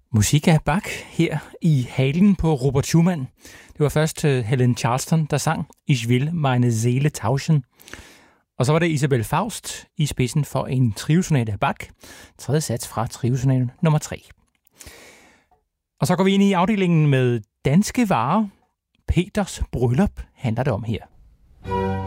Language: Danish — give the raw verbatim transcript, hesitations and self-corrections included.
Musik af Bach her i halen på Robert Schumann. Det var først Helen Charleston, der sang Ich will meine Seele tauschen. Og så var det Isabel Faust i spidsen for en triosonate af Bach. Tredje sats fra triosonate nummer tre. Og så går vi ind i afdelingen med danske varer. Peters bryllup handler det om her.